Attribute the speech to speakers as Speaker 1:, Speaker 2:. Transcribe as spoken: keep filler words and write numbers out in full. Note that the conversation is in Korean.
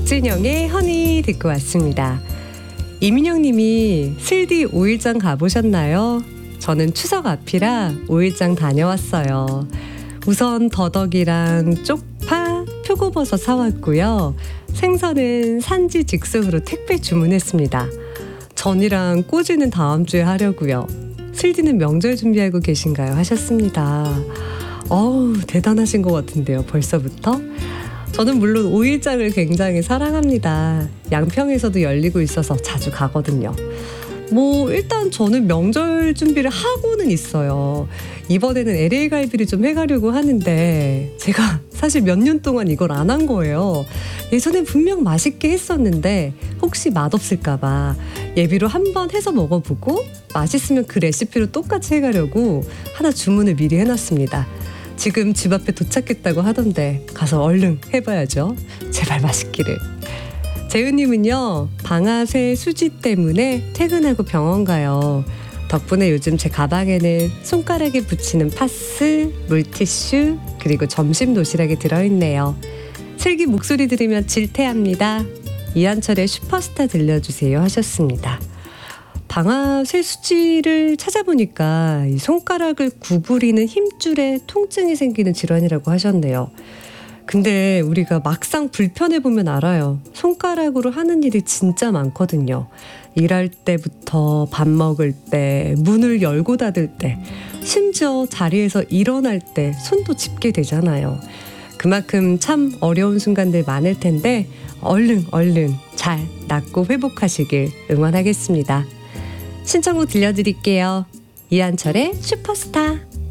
Speaker 1: 박진영의 허니 듣고 왔습니다. 이민영 님이 슬디 오일장 가보셨나요? 저는 추석 앞이라 오일장 다녀왔어요. 우선 더덕이랑 쪽파, 표고버섯 사왔고요. 생선은 산지 직송으로 택배 주문했습니다. 전이랑 꼬지는 다음 주에 하려고요. 슬디는 명절 준비하고 계신가요? 하셨습니다. 어우, 대단하신 것 같은데요, 벌써부터? 저는 물론 오일장을 굉장히 사랑합니다. 양평에서도 열리고 있어서 자주 가거든요. 뭐 일단 저는 명절 준비를 하고는 있어요. 이번에는 엘에이 갈비를 좀 해가려고 하는데 제가 사실 몇 년 동안 이걸 안 한 거예요. 예전엔 분명 맛있게 했었는데 혹시 맛없을까봐 예비로 한번 해서 먹어보고 맛있으면 그 레시피로 똑같이 해가려고 하나 주문을 미리 해놨습니다. 지금 집 앞에 도착했다고 하던데 가서 얼른 해봐야죠. 제발 맛있기를. 재은님은요, 방아쇠 수지 때문에 퇴근하고 병원 가요. 덕분에 요즘 제 가방에는 손가락에 붙이는 파스, 물티슈, 그리고 점심 도시락이 들어있네요. 슬기 목소리 들으면 질퇴합니다. 이한철의 슈퍼스타 들려주세요 하셨습니다. 방아쇠 수지를 찾아보니까 이 손가락을 구부리는 힘줄에 통증이 생기는 질환이라고 하셨네요. 근데 우리가 막상 불편해보면 알아요. 손가락으로 하는 일이 진짜 많거든요. 일할 때부터 밥 먹을 때, 문을 열고 닫을 때, 심지어 자리에서 일어날 때 손도 짚게 되잖아요. 그만큼 참 어려운 순간들 많을 텐데 얼른 얼른 잘 낫고 회복하시길 응원하겠습니다. 신청곡 들려드릴게요. 이한철의 슈퍼스타.